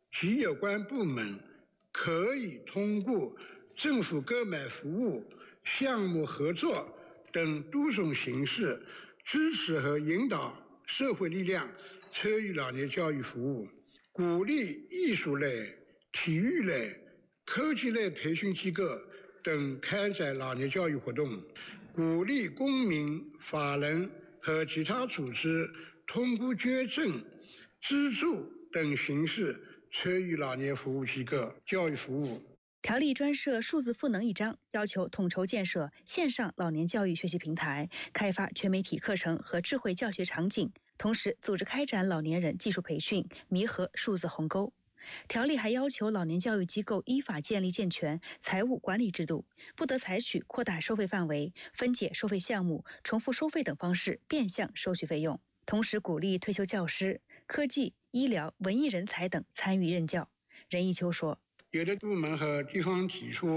其有关部门可以通过政府购买服务、项目合作等多种形式，支持和引导社会力量参与老年教育服务，鼓励艺术类、体育类、科技类培训机构等开展老年教育活动，鼓励公民、法人和其他组织通过捐赠、资助等形式参与老年服务机构教育服务。 条例专设数字赋能一章，要求统筹建设线上老年教育学习平台，开发全媒体课程和智慧教学场景，同时组织开展老年人技术培训，弥合数字鸿沟。条例还要求老年教育机构依法建立健全财务管理制度，不得采取扩大收费范围、分解收费项目、重复收费等方式变相收取费用。同时鼓励退休教师、科技、医疗、文艺人才等参与任教。任一秋说， 有的部门和地方提出